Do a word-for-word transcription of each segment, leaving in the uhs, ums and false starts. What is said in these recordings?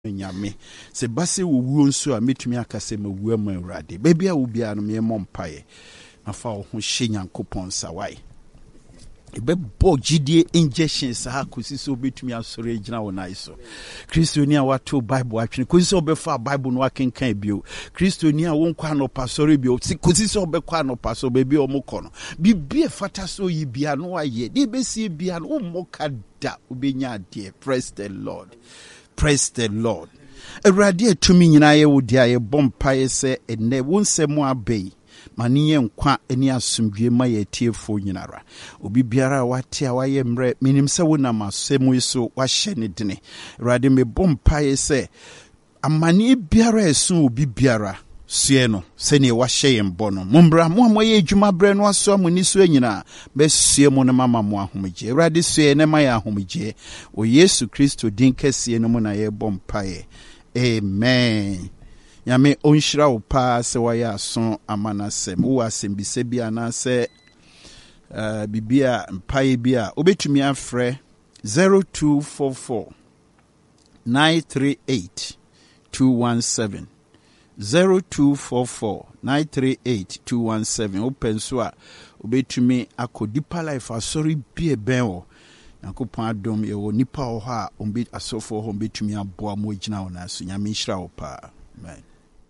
nyame se base wo wuo nso a metumi akase ma wuo ma Awurade baabi a wo bia no me mompae afa wo ho hye Nyankopɔn sawai ebe bo gidie injection sa kosi so betumi asore agina wona iso Kristoni a wato Bible atwene kosi so befa Bible no akenkan bio Kristoni a wonkwa no pasore bio kosi so bekwa no paso bebi omukọ no bibie fata so yi bia no aye de besie bia no ummoka da obenya ade. Praise the Lord, praise the Lord. Awurade atumi nyina ye wodi aye bompae se ene wonsem abei maniye nkwa eni asumdwe ma ye tiefo nyinara obi biara wate a waye mre minim se wonam asemu iso wahye ne dene Awurade me bompae se amani biara esu obi biara sue no se ne wahye ye mbo no mombra mo amoye adwuma bre no aso amoni so anyina be sue mo ne mama mo ahomje Awurade sue ne ma ya ahomje o Yesu Kristo din kese no mo na ye bompae. Amen. Yame onshira upa se waya ason amanasem wo asembise bia na se uh, bibia mpae bia obetumi afre zero two four four nine three eight two one seven zero two four four nine three eight two one seven open so a obetumi akodipa life asori bia ben wo Nyankopɔn adom ye wo nipa ho a ombi asofo ho betumi aboa mo gina wona so nyame nhira upa. Amen.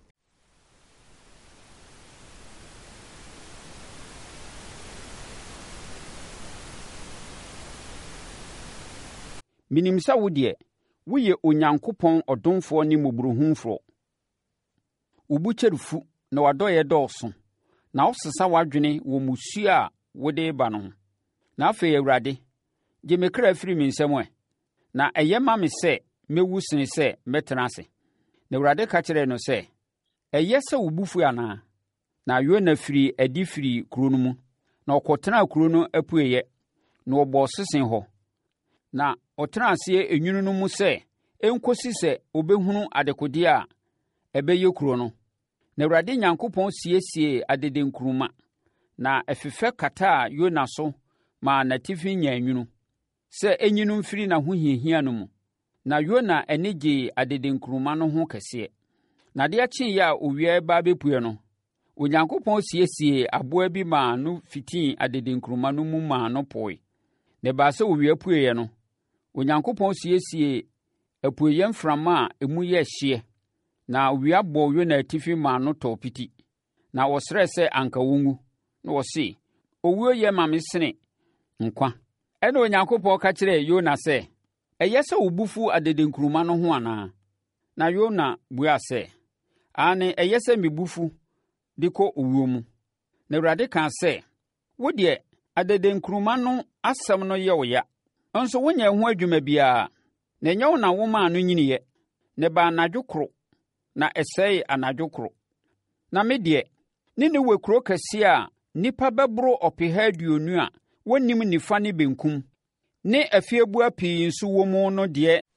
Minim sa wo de woye Onyankopɔn ɔdomfo ne mobruhumfo ubu cherufu na wadoye dɔɔso na osesa wadwene wo musu a wode ba no na afei Awurade gye me kra firi me nsɛm ɛ na ɛyɛ ma me sɛ mewu sene sɛ metena ase. Na Awurade ka kyerɛ no sɛ ɛyɛ sɛ ubufu ana na Yona firi adi firi kuro no mu na ɔkɔtena kuro no apueyɛ na ɔbɔ sesen hɔ na ɔtena ase enwunu no mu sɛ enkosi sɛ obehunu adekode a ɛbɛyɛ kuro no. Na Awurade Nyankopɔn siesie adedenkuruma na ɛfefɛ kata a Yona so ma natifi nya enwunu sɛ enyinu mfiri na ho hiahia no mu. Na Yona ani gye adedenkuruma no ho kɛseɛ. Na de akye ya owia ba bepue no Onyankopɔn siesie aboa bi ma no fitii adedenkuruma no mu ma no poi. Ne ba sɛ owia pueɛ no Onyankopɔn siesie apueyɛ mframa a emu yɛ hye na owia bɔ Yona atifi ma no tɔ piti. Na wɔsrɛ sɛ anka wongu na wɔse owuo yɛ ma me sene nkwa. Ɛna Onyankopɔn ka kyerɛ Yona sɛ ɛyɛ sɛ obufu adedenkuruma no ho ana. Na Yona bua sɛ ane ɛyɛ sɛ mebufu de kɔ owuo mu. Na Awurade ka sɛ wo de adedenkuruma no asɛm no yɛ wo ya nso wonyɛ ho adwuma biara na nyɛ wo na wo ma no nyiniye ne ba anadwo koro na ɛsɛe anadwo koro. Na me de ne ne wɔ kuro kɛse a nipa bɛboro ɔpeha aduonu a wonnim nifa ne benkum ne afiebua pii nso wɔ mu no de